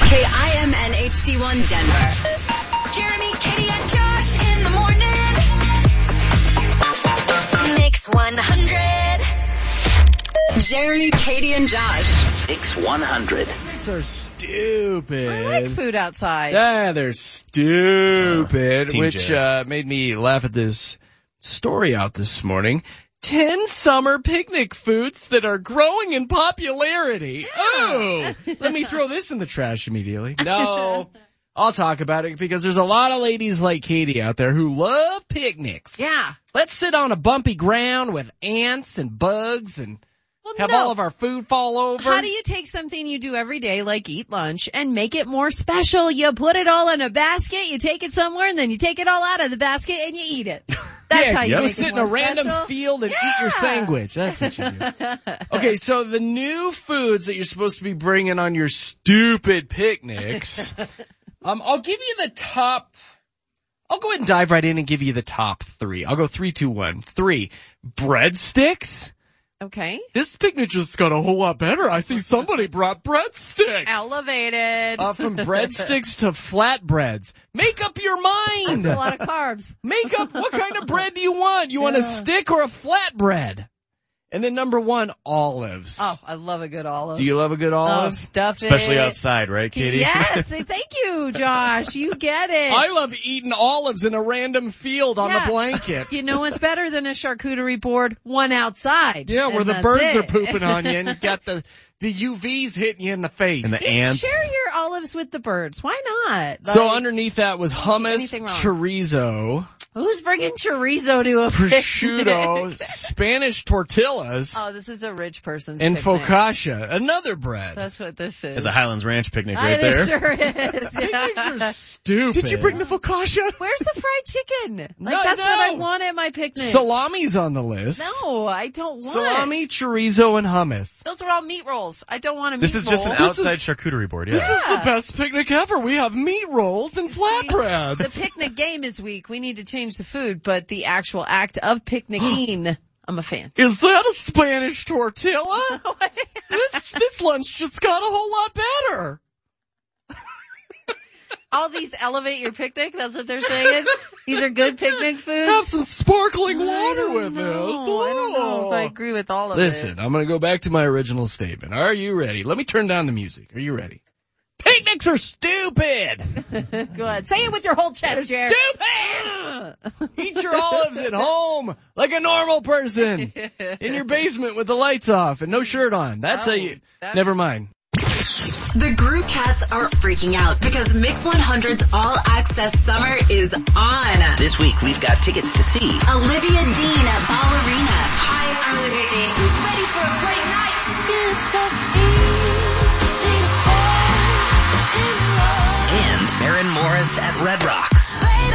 KIMN HD1 Denver. Jeremy, Katie, and Josh in the morning. Mix 100. Jeremy, Katie, and Josh. Mix 100. Pigs are stupid. I like food outside. Yeah, they're stupid, Team which Jerry. made me laugh at this story out this morning. 10 summer picnic foods that are growing in popularity. Oh, let me throw this in the trash immediately. No, I'll talk about it because there's a lot of ladies like Katie out there who love picnics. Yeah. Let's sit on a bumpy ground with ants and bugs and have all of our food fall over. How do you take something you do every day, like eat lunch, and make it more special? You put it all in a basket, you take it somewhere, and then you take it all out of the basket and you eat it. That's how you go make sit it in more a random special. field and eat your sandwich. That's what you do. Okay, so the new foods that you're supposed to be bringing on your stupid picnics, I'll give you the top. I'll go ahead and dive right in and give you the top 3. I'll go 3, 2, 1. 3, breadsticks. Okay. This picnic just got a whole lot better. I see somebody brought breadsticks. Elevated. From breadsticks to flatbreads. Make up your mind. That's a lot of carbs. Make up what kind of bread do you want? You want a stick or a flatbread? And then number 1, olives. Oh, I love a good olive. Do you love a good Oh, olive? stuff Especially it. outside, right, Katie? Yes. Thank you, Josh. You get it. I love eating olives in a random field on Yeah. the blanket. You know what's better than a charcuterie board? One outside. Yeah, where And the that's birds it. are pooping on you and you got the UVs hitting you in the face. And the ants. Share your olives with the birds. Why not? So Like, underneath that was hummus, anything wrong. chorizo, who's bringing chorizo to a picnic? prosciutto, Spanish tortillas, Oh, this is a rich person's and picnic. focaccia, another bread. That's what this is. It's a Highlands Ranch picnic right It there. sure is. Picnics are stupid. Did you bring the focaccia? Where's the fried chicken? Like, No, that's no. what I want at my picnic. Salami's on the list. No, I don't want Salami, chorizo, and hummus. Those are all meat rolls. I don't want a meat This is just an roll. outside charcuterie board, yeah. This is the best picnic ever. We have meat rolls and flatbreads. The picnic game is weak. We need to change the food, but the actual act of picnicking, I'm a fan. Is that a Spanish tortilla? This lunch just got a whole lot better. All these elevate your picnic. That's what they're saying. These are good picnic foods. Have some sparkling water with it. I don't know if I agree with all of Listen, I'm going to go back to my original statement. Are you ready? Let me turn down the music. Are you ready? Picnics are stupid. it. Go ahead. Say it with your whole chest, Jared. Stupid! Eat your olives at home like a normal person in your basement with the lights off and no shirt on. That's how you... Never mind. The group chats are freaking out because Mix 100's All Access Summer is on. This week we've got tickets to see Olivia Dean at Ballerina. Hi, I'm Olivia Dean. Ready for a great night. and Maren Morris at Red Rocks.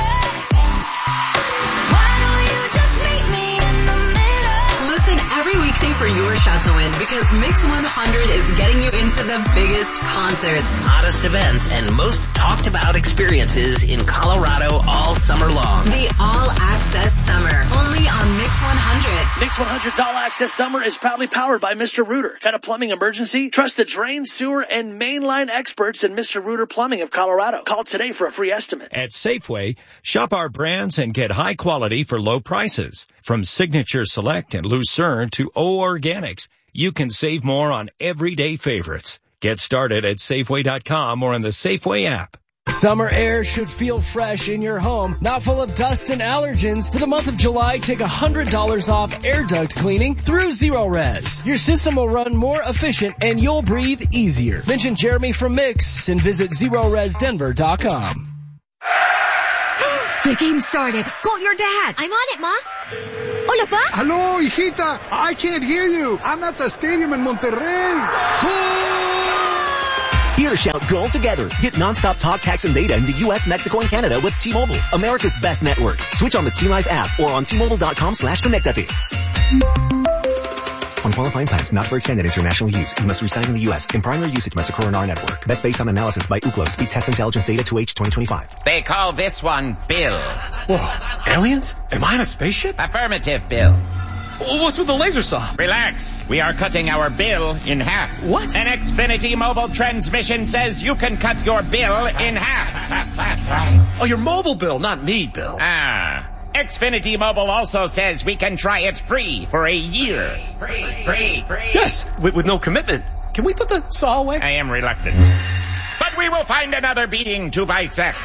Listen every weekday for your shot to win because Mix 100 is getting you into the biggest concerts. Hottest events and most talked about experiences in Colorado all summer long. The All Access Summer, only on Mix 100. Mix 100's All Access Summer is proudly powered by Mr. Rooter. Got a plumbing emergency? Trust the drain, sewer, and mainline experts in Mr. Rooter Plumbing of Colorado. Call today for a free estimate. At Safeway, shop our brands and get high quality for low prices. From Signature Select and Lucerne to O Organics, you can save more on everyday favorites. Get started at Safeway.com or on the Safeway app. Summer air should feel fresh in your home, not full of dust and allergens. For the month of July, take $100 off air duct cleaning through Zero Res. Your system will run more efficient and you'll breathe easier. Mention Jeremy from Mix and visit ZeroResDenver.com. The game started. Call your dad. I'm on it, Ma. Hola, Pa. Hello, hijita. I can't hear you. I'm at the stadium in Monterrey. Here, shout goal together. Get nonstop talk, text, and data in the U.S., Mexico, and Canada with T-Mobile, America's best network. Switch on the T-Life app or on T-Mobile.com/connectate. On qualifying plans not for extended international use, you must reside in the U.S. In primary usage must occur on our network. Best based on analysis by Ookla. Speed Test Intelligence Data 2H 2025. They call this one Bill. Whoa, aliens? Am I in a spaceship? Affirmative, Bill. What's with the laser saw? Relax. We are cutting our bill in half. What? An Xfinity mobile transmission says you can cut your bill in half. Oh, your mobile bill, not me, Bill. Xfinity Mobile also says we can try it free for a year. Free. Yes, with no commitment. Can we put the saw away? I am reluctant. But we will find another being to bisect.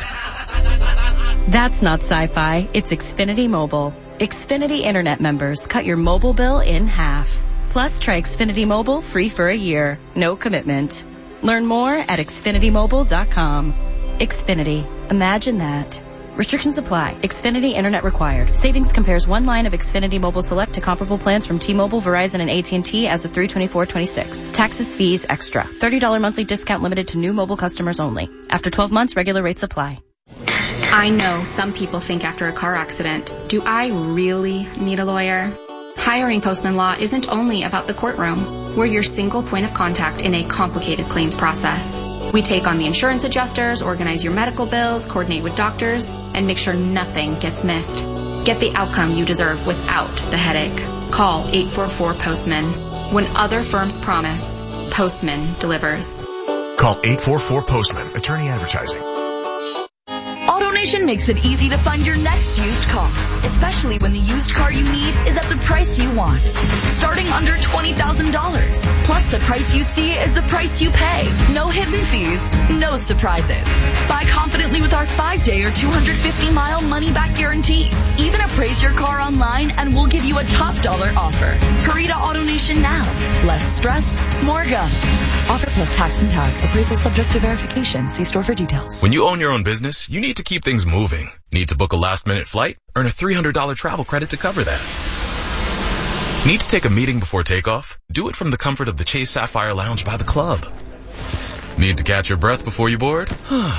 That's not sci-fi. It's Xfinity Mobile. Xfinity Internet members cut your mobile bill in half. Plus, try Xfinity Mobile free for a year. No commitment. Learn more at XfinityMobile.com. Xfinity. Imagine that. Restrictions apply. Xfinity Internet required. Savings compares one line of Xfinity Mobile Select to comparable plans from T-Mobile, Verizon, and AT&T as of 3/24/26. Taxes, fees, extra. $30 monthly discount limited to new mobile customers only. After 12 months, regular rates apply. I know some people think after a car accident, do I really need a lawyer? Hiring Postman Law isn't only about the courtroom. We're your single point of contact in a complicated claims process. We take on the insurance adjusters, organize your medical bills, coordinate with doctors, and make sure nothing gets missed. Get the outcome you deserve without the headache. Call 844-POSTMAN. When other firms promise, Postman delivers. Call 844-POSTMAN. Attorney Advertising. AutoNation makes it easy to find your next used car, especially when the used car you need is at the price you want. Starting under $20,000. Plus the price you see is the price you pay. No hidden fees, no surprises. Buy confidently with our 5-day or 250-mile money-back guarantee. Even appraise your car online and we'll give you a top dollar offer. Hurry to AutoNation now. Less stress, more gun. Offer plus tax and tag. Appraisal subject to verification. See store for details. When you own your own business, you need to keep things moving. Need to book a last-minute flight? Earn a $300 travel credit to cover that. Need to take a meeting before takeoff? Do it from the comfort of the Chase Sapphire Lounge by the club. Need to catch your breath before you board?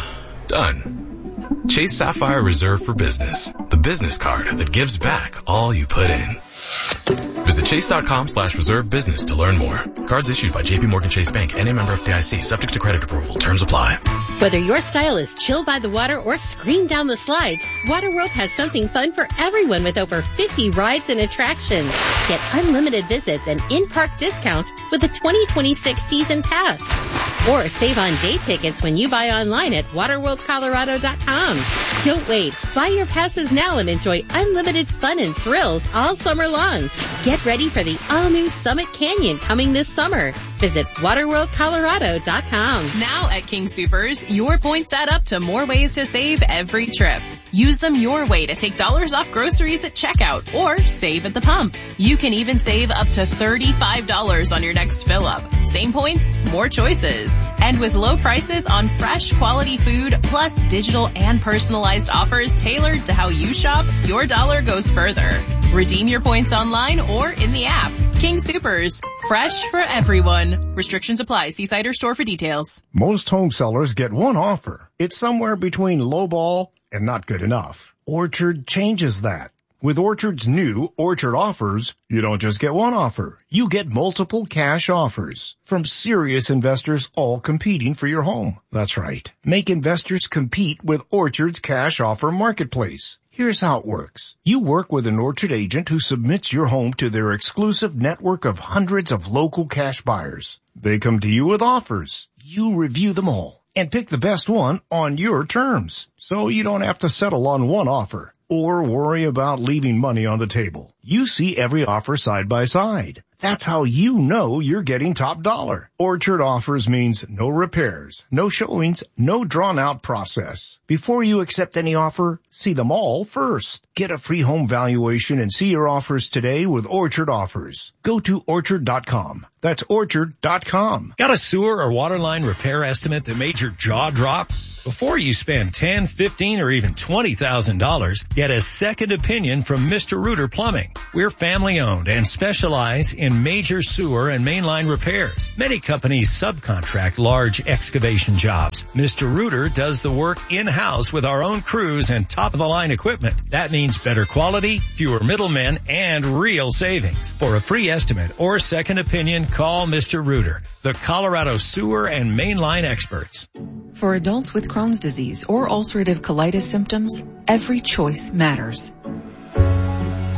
Done. Chase Sapphire Reserve for Business. The business card that gives back all you put in. Visit chase.com/reserve business to learn more. Cards issued by JP Morgan Chase Bank and a member of FDIC, subject to credit approval. Terms apply. Whether your style is chill by the water or scream down the slides, Waterworld has something fun for everyone with over 50 rides and attractions. Get unlimited visits and in-park discounts with the 2026 season pass. Or save on day tickets when you buy online at waterworldcolorado.com. Don't wait. Buy your passes now and enjoy unlimited fun and thrills all summer long. Get ready for the all-new Summit Canyon coming this summer. Visit waterworldcolorado.com. Now at King Soopers, your points add up to more ways to save every trip. Use them your way to take dollars off groceries at checkout or save at the pump. You can even save up to $35 on your next fill up. Same points, more choices. And with low prices on fresh quality food, plus digital and personalized offers tailored to how you shop, your dollar goes further. Redeem your points online or in the app. King Soopers, fresh for everyone. Restrictions apply. See site or store for details. Most home sellers get one offer. It's somewhere between lowball and not good enough. Orchard changes that. With Orchard's new Orchard Offers, you don't just get one offer. You get multiple cash offers from serious investors all competing for your home. That's right. Make investors compete with Orchard's cash offer marketplace. Here's how it works. You work with an Orchard agent who submits your home to their exclusive network of hundreds of local cash buyers. They come to you with offers. You review them all and pick the best one on your terms. So you don't have to settle on one offer or worry about leaving money on the table. You see every offer side by side. That's how you know you're getting top dollar. Orchard Offers means no repairs, no showings, no drawn-out process. Before you accept any offer, see them all first. Get a free home valuation and see your offers today with Orchard Offers. Go to Orchard.com. That's Orchard.com. Got a sewer or water line repair estimate that made your jaw drop? Before you spend $10,000, $15,000, or even $20,000, get a second opinion from Mr. Rooter Plumbing. We're family owned and specialize in major sewer and mainline repairs. Many companies subcontract large excavation jobs. Mr. Rooter does the work in-house with our own crews and top-of-the-line equipment. That means better quality, fewer middlemen, and real savings. For a free estimate or second opinion, call Mr. Rooter, the Colorado sewer and mainline experts. For adults with Crohn's disease or ulcerative colitis symptoms, every choice matters.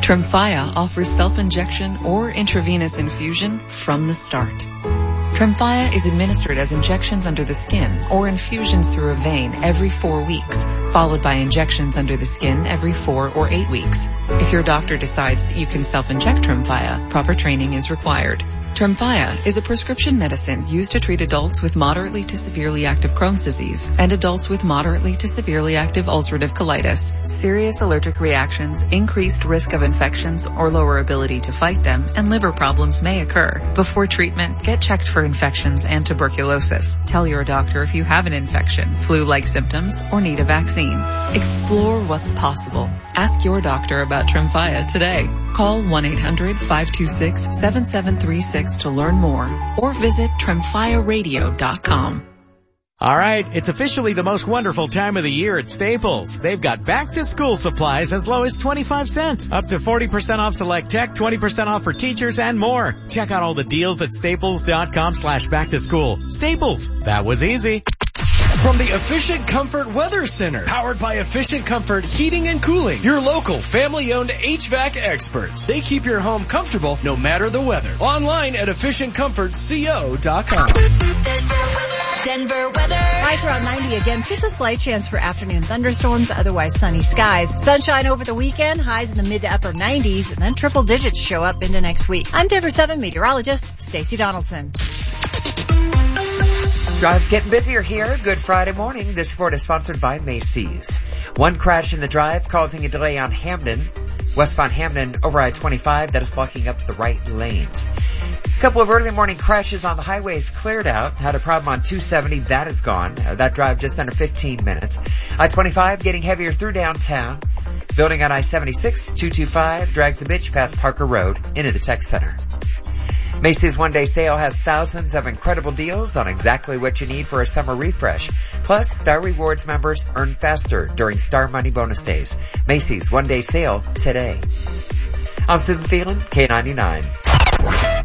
Tremfya offers self-injection or intravenous infusion from the start. Tremfya is administered as injections under the skin or infusions through a vein every 4 weeks, followed by injections under the skin every 4 or 8 weeks. If your doctor decides that you can self-inject Tremfya, proper training is required. Tremfya is a prescription medicine used to treat adults with moderately to severely active Crohn's disease and adults with moderately to severely active ulcerative colitis. Serious allergic reactions, increased risk of infections or lower ability to fight them, and liver problems may occur. Before treatment, get checked for infections and tuberculosis. Tell your doctor if you have an infection, flu-like symptoms, or need a vaccine. Explore what's possible. Ask your doctor about Tremfya today. Call 1-800-526-7736 to learn more or visit TremfyaRadio.com. All right, it's officially the most wonderful time of the year at Staples. They've got back-to-school supplies as low as 25 cents, up to 40% off select tech, 20% off for teachers, and more. Check out all the deals at staples.com/back-to-school. Staples, that was easy. From the Efficient Comfort Weather Center, powered by Efficient Comfort Heating and Cooling, your local family-owned HVAC experts. They keep your home comfortable no matter the weather. Online at EfficientComfortCO.com. Denver weather. Highs around 90 again. Just a slight chance for afternoon thunderstorms, otherwise sunny skies. Sunshine over the weekend, highs in the mid to upper 90s, and then triple digits show up into next week. I'm Denver 7 meteorologist Stacey Donaldson. Drive's getting busier here. Good Friday morning. This report is sponsored by Macy's. One crash in the drive causing a delay on Hamden. Westbound Hamden over I-25 that is blocking up the right lanes. A couple of early morning crashes on the highways cleared out. Had a problem on 270. That is gone. That drive just under 15 minutes. I-25 getting heavier through downtown. Building on I-76, 225 drags a bitch past Parker Road into the tech center. Macy's one-day sale has thousands of incredible deals on exactly what you need for a summer refresh. Plus, Star Rewards members earn faster during Star Money bonus days. Macy's one-day sale today. I'm Susan Phelan, K99.